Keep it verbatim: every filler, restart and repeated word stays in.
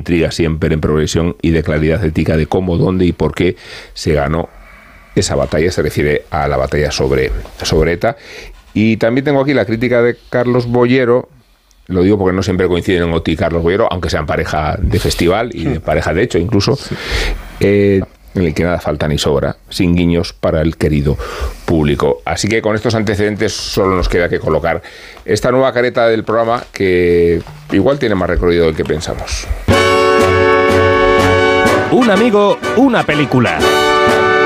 intriga siempre, en progresión y de claridad ética de cómo, dónde y por qué se ganó esa batalla. Se refiere a la batalla sobre, sobre ETA. Y también tengo aquí la crítica de Carlos Boyero. Lo digo porque no siempre coinciden en Oti y Carlos Boyero, aunque sean pareja de festival y de pareja de hecho incluso, sí. eh, en el que nada falta ni sobra, sin guiños para el querido público. Así que con estos antecedentes solo nos queda que colocar esta nueva careta del programa, que igual tiene más recorrido del que pensamos. Un amigo, una película.